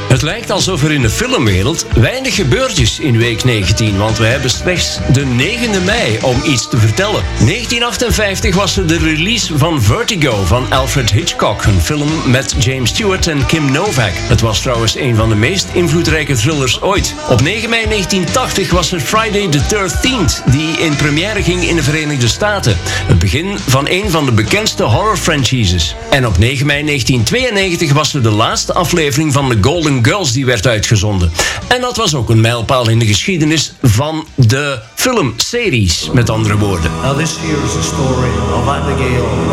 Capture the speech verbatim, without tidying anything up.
Het lijkt alsof er in de filmwereld weinig gebeurd is in week negentien, want we hebben slechts de negende mei om iets te vertellen. negentien achtenvijftig was er de release van Vertigo van Alfred Hitchcock, een film met James Stewart en Kim Novak. Het was trouwens een van de meest invloedrijke thrillers ooit. Op negen mei negentien tachtig was er Friday the thirteenth, die in première ging in de Verenigde Staten. Het begin van een van de bekendste horror franchises. En op negen mei negentien tweeënnegentig was er de laatste aflevering van The Golden Girls die werd uitgezonden. En dat was ook een mijlpaal in de geschiedenis van de filmseries, met andere woorden. Now this here is a story of Abigail.